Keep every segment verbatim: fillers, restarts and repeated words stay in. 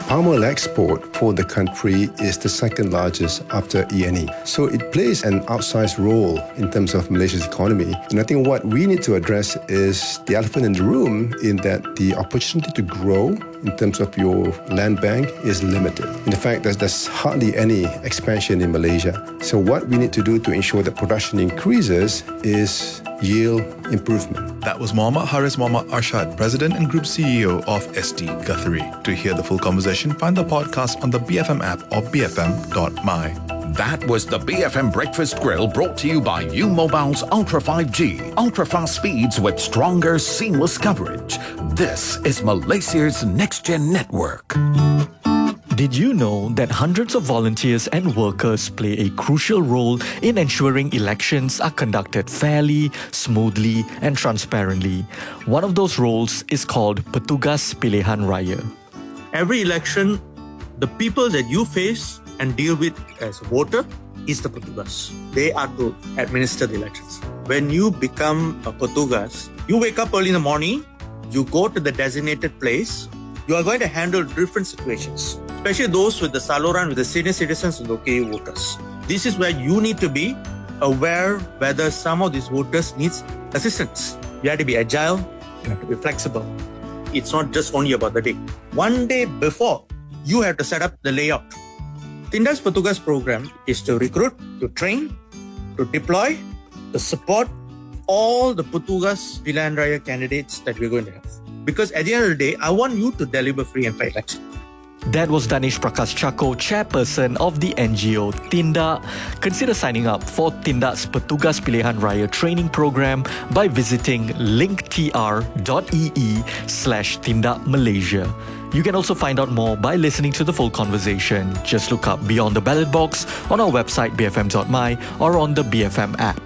palm oil export for the country is the second largest after E N E. So it plays an outsized role in terms of Malaysia's economy. And I think what we need to address is the elephant in the room, in that the opportunity to grow in terms of your land bank is limited. In fact, there's, there's hardly any expansion in Malaysia. So what we need to do to ensure that production increases is yield improvement. That was Mohammad Haris Mohammad Arshad, President and Group C E O of S T Guthrie. To hear the full conversation, find the podcast on the B F M app or b f m dot m y. That was the B F M Breakfast Grill, brought to you by U Mobile's Ultra five G. Ultra-fast speeds with stronger, seamless coverage. This is Malaysia's next-gen network. Did you know that hundreds of volunteers and workers play a crucial role in ensuring elections are conducted fairly, smoothly and transparently? One of those roles is called Petugas Pilihan Raya. Every election, the people that you face and deal with as a voter is the Petugas. They are to administer the elections. When you become a Petugas, you wake up early in the morning, you go to the designated place, you are going to handle different situations, especially those with the saluran, with the senior citizens and the O K U voters. This is where you need to be aware whether some of these voters needs assistance. You have to be agile, you have to be flexible. It's not just only about the day. One day before, you have to set up the layout. Tinda's Petugas program is to recruit, to train, to deploy, to support all the Petugas Pilihan Raya candidates that we're going to have. Because at the end of the day, I want you to deliver free and fair election. That was Danish Prakash Chako, chairperson of the N G O Tinda. Consider signing up for Tinda's Petugas Pilihan Raya training program by visiting linktr.ee slash Tinda Malaysia. You can also find out more by listening to the full conversation. Just look up Beyond the Ballot Box on our website b f m dot m y or on the B F M app.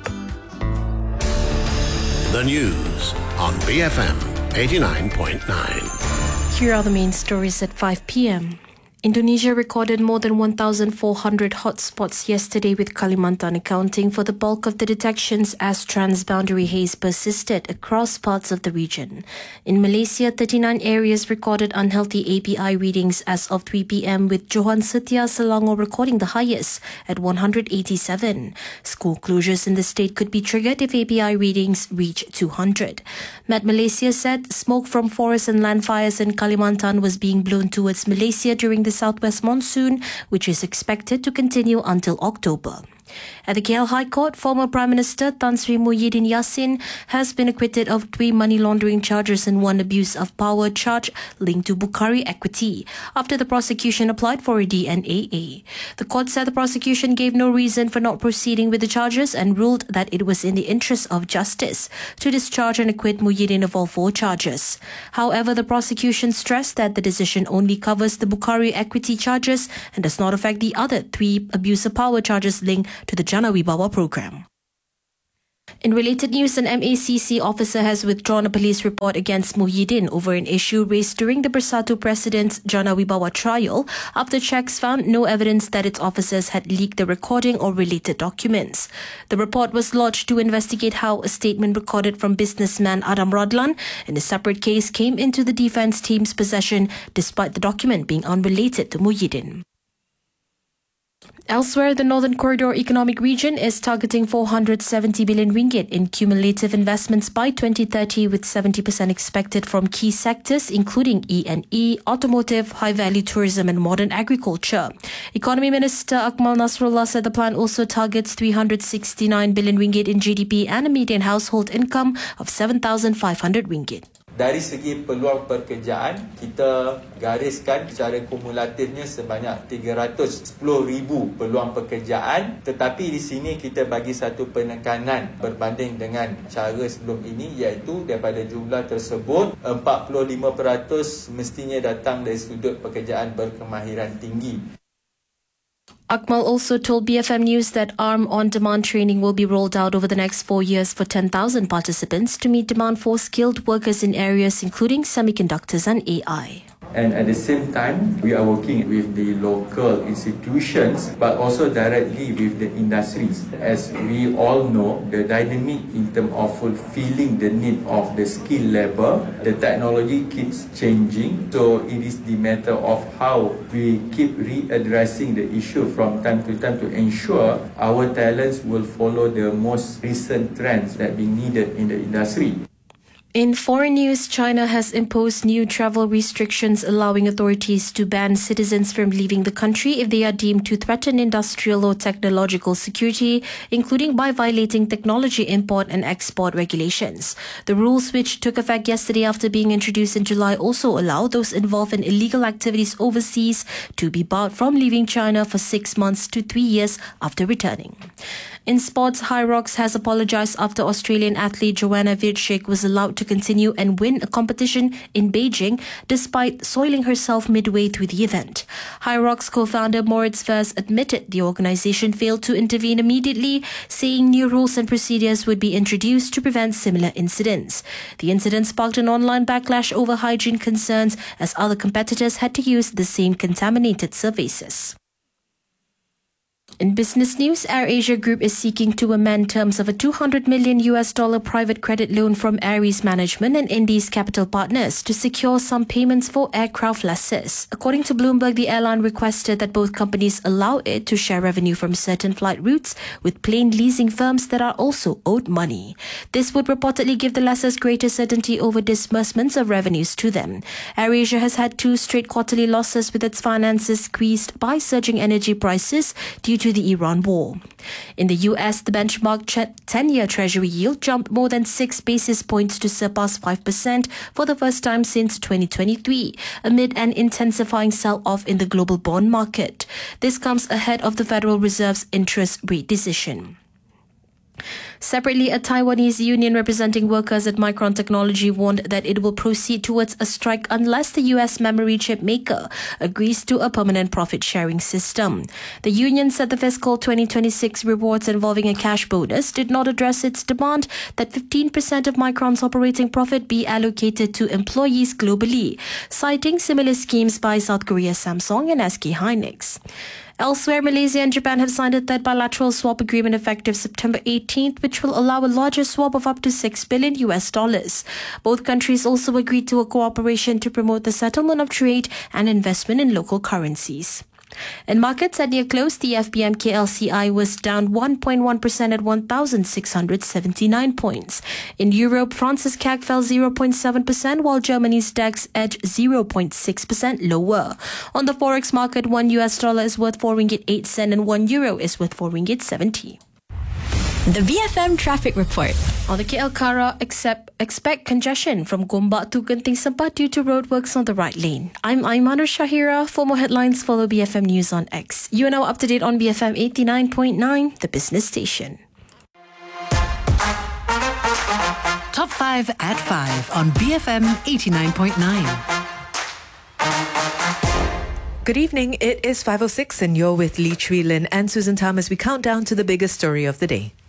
The news on B F M eighty-nine point nine. Here are the main stories at five p.m. Indonesia recorded more than one thousand four hundred hotspots yesterday, with Kalimantan accounting for the bulk of the detections as transboundary haze persisted across parts of the region. In Malaysia, thirty-nine areas recorded unhealthy A P I readings as of three p.m, with Johan Setia Selangor recording the highest at one hundred eighty-seven. School closures in the state could be triggered if A P I readings reach two hundred. Met Malaysia said smoke from forest and land fires in Kalimantan was being blown towards Malaysia during the southwest monsoon, which is expected to continue until October. At the K L High Court, former Prime Minister Tan Sri Muhyiddin Yassin has been acquitted of three money laundering charges and one abuse of power charge linked to Bukhari Equity after the prosecution applied for a D N A A. The court said the prosecution gave no reason for not proceeding with the charges and ruled that it was in the interest of justice to discharge and acquit Muhyiddin of all four charges. However, the prosecution stressed that the decision only covers the Bukhari Equity charges and does not affect the other three abuse of power charges linked to the Jana Wibawa program. In related news, an M A C C officer has withdrawn a police report against Muhyiddin over an issue raised during the Bersatu President's Jana Wibawa trial after checks found no evidence that its officers had leaked the recording or related documents. The report was lodged to investigate how a statement recorded from businessman Adam Radlan in a separate case came into the defence team's possession despite the document being unrelated to Muhyiddin. Elsewhere, the Northern Corridor Economic Region is targeting four hundred seventy billion ringgit in cumulative investments by twenty thirty, with seventy percent expected from key sectors including E and E, automotive, high-value tourism and modern agriculture. Economy Minister Akmal Nasrullah said the plan also targets three hundred sixty-nine billion ringgit in G D P and a median household income of seven thousand five hundred ringgit. Dari segi peluang pekerjaan, kita gariskan secara kumulatifnya sebanyak tiga ratus sepuluh ribu peluang pekerjaan, tetapi di sini kita bagi satu penekanan berbanding dengan cara sebelum ini, iaitu daripada jumlah tersebut empat puluh lima peratus mestinya datang dari sudut pekerjaan berkemahiran tinggi. Akmal also told B F M News that A R M on-demand training will be rolled out over the next four years for ten thousand participants to meet demand for skilled workers in areas including semiconductors and A I. And at the same time, we are working with the local institutions, but also directly with the industries. As we all know, the dynamic in terms of fulfilling the need of the skill level, the technology keeps changing. So it is the matter of how we keep readdressing the issue from time to time to ensure our talents will follow the most recent trends that being needed in the industry. In foreign news, China has imposed new travel restrictions allowing authorities to ban citizens from leaving the country if they are deemed to threaten industrial or technological security, including by violating technology import and export regulations. The rules, which took effect yesterday after being introduced in July, also allow those involved in illegal activities overseas to be barred from leaving China for six months to three years after returning. In sports, Hyrox has apologized after Australian athlete Joanna Wirdschik was allowed to continue and win a competition in Beijing despite soiling herself midway through the event. Hyrox co-founder Moritz Vers admitted the organization failed to intervene immediately, saying new rules and procedures would be introduced to prevent similar incidents. The incident sparked an online backlash over hygiene concerns as other competitors had to use the same contaminated surfaces. In business news, AirAsia Group is seeking to amend terms of a two hundred million U S dollar private credit loan from Aries Management and Indies Capital Partners to secure some payments for aircraft lessors. According to Bloomberg, the airline requested that both companies allow it to share revenue from certain flight routes with plane leasing firms that are also owed money. This would reportedly give the lessors greater certainty over disbursements of revenues to them. AirAsia has had two straight quarterly losses with its finances squeezed by surging energy prices due to the Iran war. In the U S, the benchmark ten-year Treasury yield jumped more than six basis points to surpass five percent for the first time since twenty twenty-three, amid an intensifying sell-off in the global bond market. This comes ahead of the Federal Reserve's interest rate decision. Separately, a Taiwanese union representing workers at Micron Technology warned that it will proceed towards a strike unless the U S memory chip maker agrees to a permanent profit-sharing system. The union said the fiscal twenty twenty-six rewards involving a cash bonus did not address its demand that fifteen percent of Micron's operating profit be allocated to employees globally, citing similar schemes by South Korea Samsung and S K Hynix. Elsewhere, Malaysia and Japan have signed a third bilateral swap agreement effective September eighteenth, which will allow a larger swap of up to six billion U S dollars. Both countries also agreed to a cooperation to promote the settlement of trade and investment in local currencies. In markets at near close, the F B M K L C I was down one point one percent at one thousand six hundred seventy-nine points. In Europe, France's C A C fell zero point seven percent, while Germany's DAX edged zero point six percent lower. On the forex market, one U S dollar is worth four ringgit eight cent and one euro is worth four ringgit seventy. The B F M Traffic Report. On the K L Kara, accept, expect congestion from Gombak to Genting Sempat due to roadworks on the right lane. I'm Aimanur Shahira. For more headlines, follow B F M News on X. You are now up to date on B F M eighty-nine point nine, the business station. Top five at five on B F M eighty-nine point nine. Good evening, it is five oh six and you're with Lee Chui Lin and Susan Tam as we count down to the biggest story of the day.